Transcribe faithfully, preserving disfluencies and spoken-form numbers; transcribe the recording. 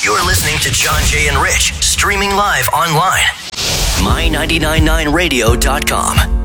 You're listening to John Jay and Rich, streaming live online. my nine nine nine radio dot com.